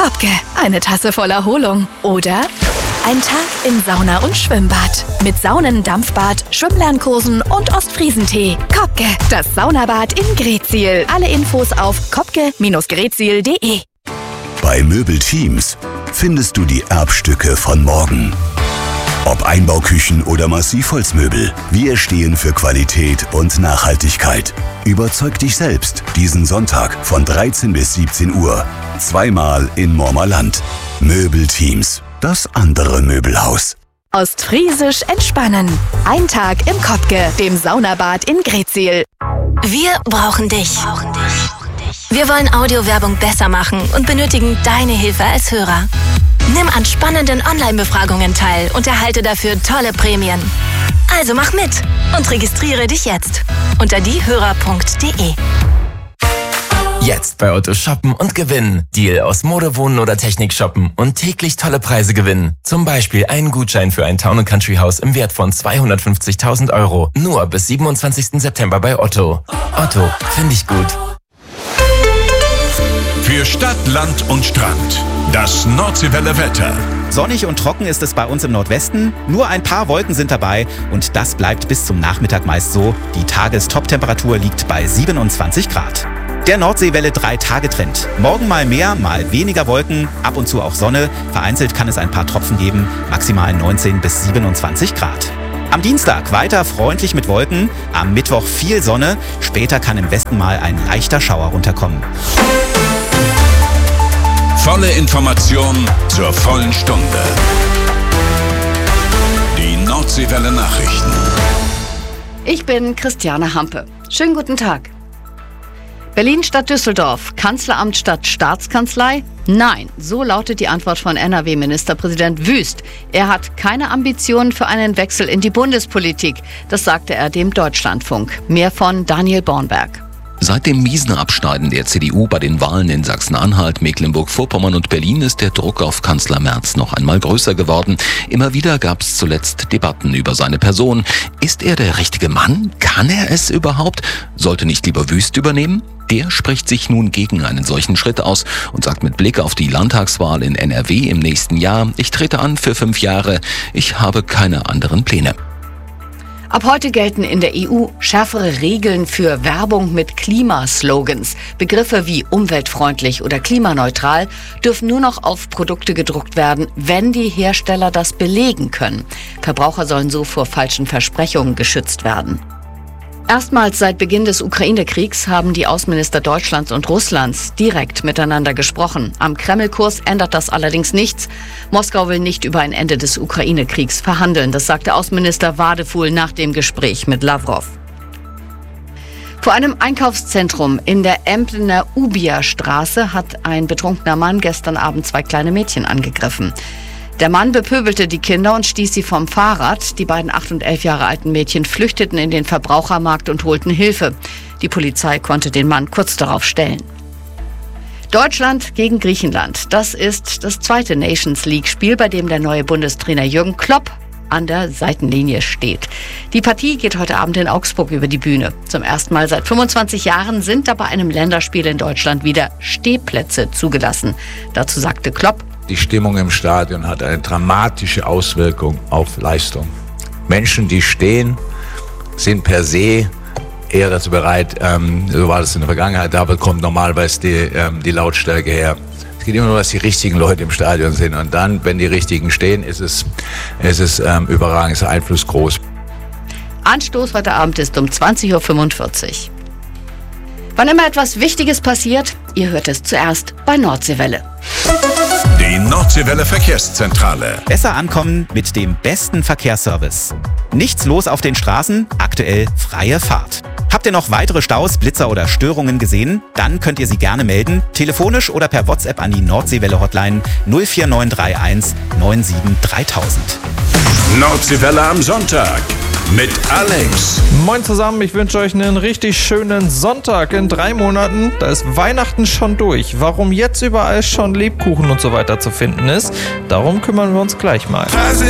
Kopke, eine Tasse voll Erholung. Oder ein Tag in Sauna und Schwimmbad. Mit Saunen, Dampfbad, Schwimmlernkursen und Ostfriesentee. Kopke, das Saunabad in Greetsiel. Alle Infos auf kopke-greetsiel.de. Bei Möbelteams findest du die Erbstücke von morgen. Ob Einbauküchen oder Massivholzmöbel, wir stehen für Qualität und Nachhaltigkeit. Überzeug dich selbst diesen Sonntag von 13 bis 17 Uhr. Zweimal in Mormerland. Möbelteams, das andere Möbelhaus. Ostfriesisch entspannen. Ein Tag im Kopke, dem Saunabad in Greetsiel. Wir brauchen dich. Wir wollen Audiowerbung besser machen und benötigen deine Hilfe als Hörer. Nimm an spannenden Online-Befragungen teil und erhalte dafür tolle Prämien. Also mach mit und registriere dich jetzt unter diehörer.de. Jetzt bei Otto shoppen und gewinnen. Deal aus Mode, Wohnen oder Technik shoppen und täglich tolle Preise gewinnen. Zum Beispiel einen Gutschein für ein Town & Country Haus im Wert von 250.000 €. Nur bis 27. September bei Otto. Otto, finde ich gut. Für Stadt, Land und Strand. Das Nordseewelle Wetter. Sonnig und trocken ist es bei uns im Nordwesten. Nur ein paar Wolken sind dabei und das bleibt bis zum Nachmittag meist so. Die Tagestoptemperatur liegt bei 27 Grad. Der Nordseewelle 3-Tage-Trend. Morgen mal mehr, mal weniger Wolken, ab und zu auch Sonne. Vereinzelt kann es ein paar Tropfen geben, maximal 19 bis 27 Grad. Am Dienstag weiter freundlich mit Wolken, am Mittwoch viel Sonne. Später kann im Westen mal ein leichter Schauer runterkommen. Volle Information zur vollen Stunde. Die Nordseewelle Nachrichten. Ich bin Christiane Hampe. Schönen guten Tag. Berlin statt Düsseldorf, Kanzleramt statt Staatskanzlei? Nein, so lautet die Antwort von NRW-Ministerpräsident Wüst. Er hat keine Ambitionen für einen Wechsel in die Bundespolitik. Das sagte er dem Deutschlandfunk. Mehr von Daniel Bornberg. Seit dem miesen Abschneiden der CDU bei den Wahlen in Sachsen-Anhalt, Mecklenburg-Vorpommern und Berlin ist der Druck auf Kanzler Merz noch einmal größer geworden. Immer wieder gab es zuletzt Debatten über seine Person. Ist er der richtige Mann? Kann er es überhaupt? Sollte nicht lieber Wüst übernehmen? Der spricht sich nun gegen einen solchen Schritt aus und sagt mit Blick auf die Landtagswahl in NRW im nächsten Jahr: Ich trete an für 5 Jahre. Ich habe keine anderen Pläne. Ab heute gelten in der EU schärfere Regeln für Werbung mit Klimaslogans. Begriffe wie umweltfreundlich oder klimaneutral dürfen nur noch auf Produkte gedruckt werden, wenn die Hersteller das belegen können. Verbraucher sollen so vor falschen Versprechungen geschützt werden. Erstmals seit Beginn des Ukraine-Kriegs haben die Außenminister Deutschlands und Russlands direkt miteinander gesprochen. Am Kreml-Kurs ändert das allerdings nichts. Moskau will nicht über ein Ende des Ukraine-Kriegs verhandeln. Das sagte Außenminister Wadefuhl nach dem Gespräch mit Lavrov. Vor einem Einkaufszentrum in der Emplener Ubierstraße hat ein betrunkener Mann gestern Abend 2 kleine Mädchen angegriffen. Der Mann bepöbelte die Kinder und stieß sie vom Fahrrad. Die beiden 8 und 11 Jahre alten Mädchen flüchteten in den Verbrauchermarkt und holten Hilfe. Die Polizei konnte den Mann kurz darauf stellen. Deutschland gegen Griechenland. Das ist das 2. Nations League-Spiel, bei dem der neue Bundestrainer Jürgen Klopp an der Seitenlinie steht. Die Partie geht heute Abend in Augsburg über die Bühne. Zum ersten Mal seit 25 Jahren sind da bei einem Länderspiel in Deutschland wieder Stehplätze zugelassen. Dazu sagte Klopp: Die Stimmung im Stadion hat eine dramatische Auswirkung auf Leistung. Menschen, die stehen, sind per se eher dazu bereit, so war das in der Vergangenheit, da kommt normalerweise die Lautstärke her. Es geht immer nur, dass die richtigen Leute im Stadion sind. Und dann, wenn die richtigen stehen, ist es überragend, ist der Einfluss groß. Anstoß heute Abend ist um 20:45 Uhr. Wann immer etwas Wichtiges passiert, ihr hört es zuerst bei Nordseewelle. Die Nordseewelle Verkehrszentrale. Besser ankommen mit dem besten Verkehrsservice. Nichts los auf den Straßen, aktuell freie Fahrt. Habt ihr noch weitere Staus, Blitzer oder Störungen gesehen? Dann könnt ihr sie gerne melden, telefonisch oder per WhatsApp an die Nordseewelle-Hotline 04931 97 3000. Nordseewelle am Sonntag mit Alex. Moin zusammen, ich wünsche euch einen richtig schönen Sonntag. In 3 Monaten, da ist Weihnachten schon durch. Warum jetzt überall schon Lebkuchen und so weiter zu finden ist, darum kümmern wir uns gleich mal.